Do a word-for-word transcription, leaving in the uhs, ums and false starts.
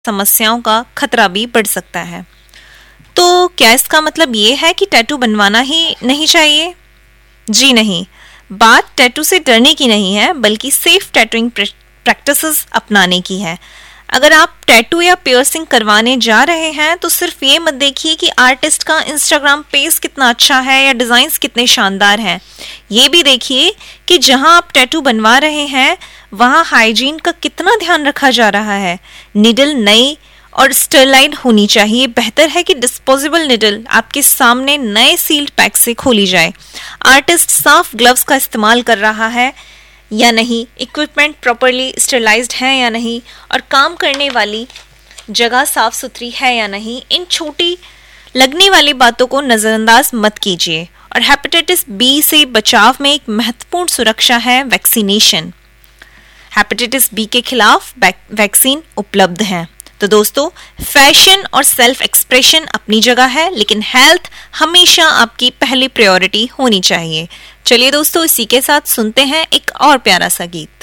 समस्याओं का खतरा भी बढ़ सकता है। तो क्या इसका मतलब ये है कि टैटू बनवाना ही नहीं चाहिए? जी नहीं, बात टैटू से डरने की नहीं है, बल्कि सेफ टैटूइंग प्रैक्टिसेस अपनाने की है। अगर आप टैटू या पियर्सिंग करवाने जा रहे हैं तो सिर्फ ये मत देखिए कि आर्टिस्ट का इंस्टाग्राम पेज कितना अच्छा है या डिज़ाइंस कितने शानदार हैं। ये भी देखिए कि जहां आप टैटू बनवा रहे हैं वहां हाइजीन का कितना ध्यान रखा जा रहा है। निडल नई और स्टरलाइट होनी चाहिए। बेहतर है कि डिस्पोजेबल निडल आपके सामने नए सील्ड पैक से खोली जाए। आर्टिस्ट साफ ग्लव्स का इस्तेमाल कर रहा है या नहीं, इक्विपमेंट प्रॉपरली स्टरलाइज्ड है या नहीं, और काम करने वाली जगह साफ सुथरी है या नहीं, इन छोटी लगने वाली बातों को नज़रअंदाज मत कीजिए। और हेपेटाइटिस बी से बचाव में एक महत्वपूर्ण सुरक्षा है वैक्सीनेशन। हेपेटाइटिस बी के खिलाफ वैक्सीन उपलब्ध है। तो दोस्तों, फैशन और सेल्फ एक्सप्रेशन अपनी जगह है, लेकिन हेल्थ हमेशा आपकी पहली प्रायोरिटी होनी चाहिए। चलिए दोस्तों, इसी के साथ सुनते हैं एक और प्यारा सा गीत।